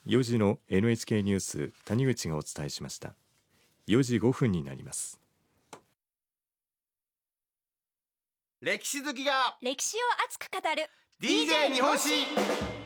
4時の NHK ニュース、谷口がお伝えしました。4時5分になります。 歴史好きが歴史を熱く語る DJ 日本史。